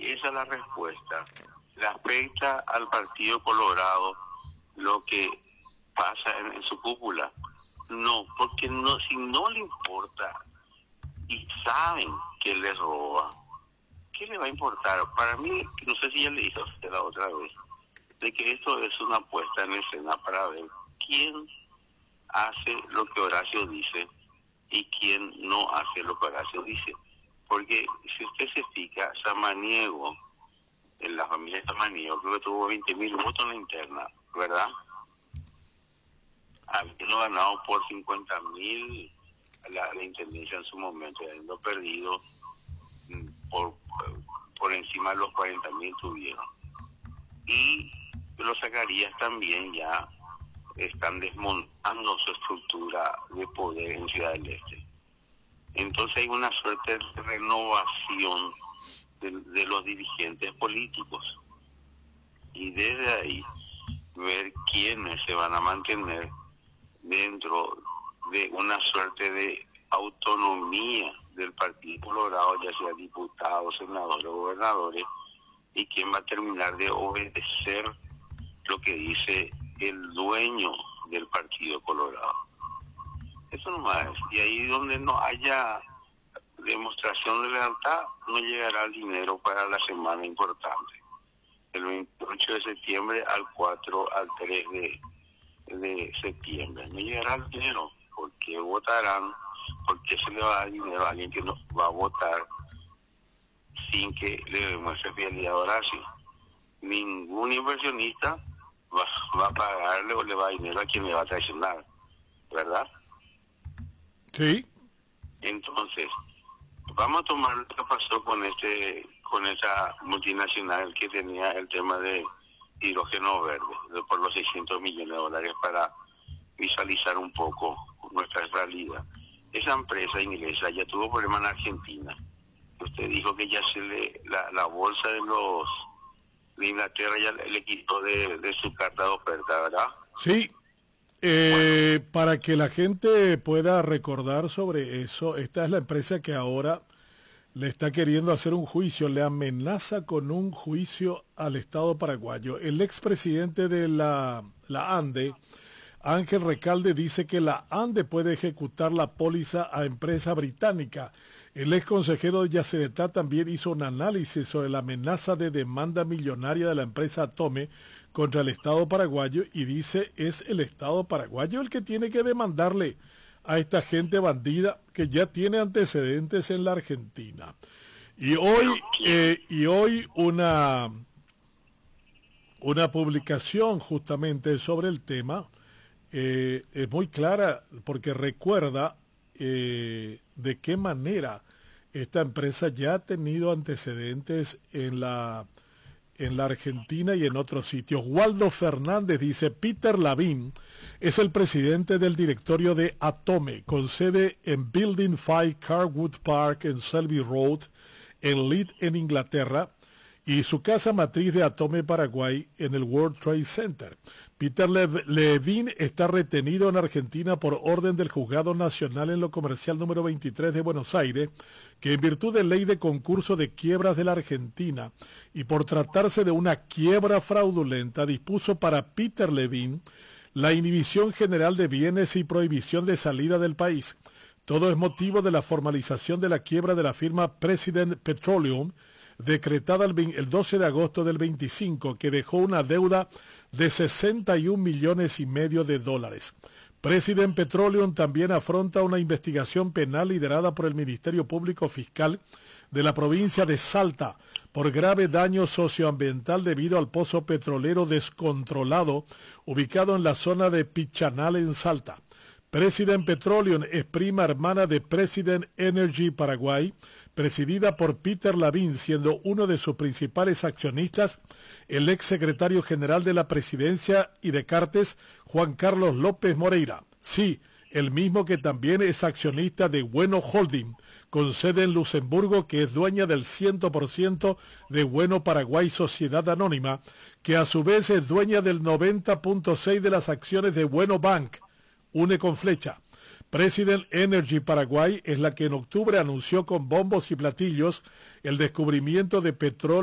si esa es la respuesta, le afecta al Partido Colorado lo que pasa en su cúpula. No, porque no, si no le importa y saben que les roba, ¿qué le va a importar? Para mí, no sé si ya le dije a usted la otra vez, de que esto es una puesta en escena para ver quién hace lo que Horacio dice y quién no hace lo que Horacio dice. Porque si usted se fija, Samaniego, en la familia Samaniego, creo que tuvo 20.000 votos en la interna, ¿verdad? Habiendo ganado por 50.000 la intendencia en su momento, habiendo perdido por encima de los 40.000 tuvieron. Y los Zacarías también ya están desmontando su estructura de poder en Ciudad del Este. Entonces hay una suerte de renovación de los dirigentes políticos. Y desde ahí ver quiénes se van a mantener dentro de una suerte de autonomía del Partido Colorado, ya sea diputados, senadores, gobernadores, y quién va a terminar de obedecer lo que dice el dueño del Partido Colorado. Eso nomás es. Y ahí donde no haya demostración de lealtad, no llegará el dinero para la semana importante. El 28 de septiembre al 4 al 3 de septiembre. No llegará el dinero. ¿Por qué votarán? ¿Por qué se le va a dar dinero a alguien que no va a votar sin que le demuestre fidelidad a Horacio? Ningún inversionista va a pagarle o le va a dar dinero a quien le va a traicionar, ¿verdad? Sí. Entonces, vamos a tomar lo que pasó con esa multinacional que tenía el tema de hidrógeno verde, por los 600 millones de dólares, para visualizar un poco nuestra realidad. Esa empresa inglesa ya tuvo problemas en Argentina. Usted dijo que ya la bolsa de Inglaterra ya le quitó de su carta de oferta, ¿verdad? Sí. Para que la gente pueda recordar sobre eso, esta es la empresa que ahora le está queriendo hacer un juicio, le amenaza con un juicio al Estado paraguayo. El expresidente de la ANDE, Ángel Recalde, dice que la ANDE puede ejecutar la póliza a empresa británica. El ex consejero de Yacyretá también hizo un análisis sobre la amenaza de demanda millonaria de la empresa Atome contra el Estado paraguayo y dice es el Estado paraguayo el que tiene que demandarle a esta gente bandida que ya tiene antecedentes en la Argentina. Y hoy una publicación justamente sobre el tema es muy clara porque recuerda de qué manera esta empresa ya ha tenido antecedentes en la Argentina y en otros sitios. Waldo Fernández dice, Peter Lavín es el presidente del directorio de Atome, con sede en Building 5 Carwood Park en Selby Road, en Leeds, en Inglaterra, y su casa matriz de Atome Paraguay en el World Trade Center. Peter Lavín está retenido en Argentina por orden del Juzgado Nacional en lo Comercial número 23 de Buenos Aires, que en virtud de ley de concurso de quiebras de la Argentina y por tratarse de una quiebra fraudulenta, dispuso para Peter Lavín la inhibición general de bienes y prohibición de salida del país. Todo es motivo de la formalización de la quiebra de la firma President Petroleum, decretada el 12 de agosto del 25, que dejó una deuda de 61,5 millones de dólares. President Petroleum también afronta una investigación penal liderada por el Ministerio Público Fiscal de la provincia de Salta por grave daño socioambiental debido al pozo petrolero descontrolado ubicado en la zona de Pichanal en Salta. President Petroleum es prima hermana de President Energy Paraguay, presidida por Peter Lavín, siendo uno de sus principales accionistas el ex secretario general de la Presidencia y de Cartes, Juan Carlos López Moreira. Sí, el mismo que también es accionista de Bueno Holding, con sede en Luxemburgo, que es dueña del 100% de Bueno Paraguay Sociedad Anónima, que a su vez es dueña del 90.6% de las acciones de Bueno Bank. Une con flecha. President Energy Paraguay es la que en octubre anunció con bombos y platillos el descubrimiento de petróleo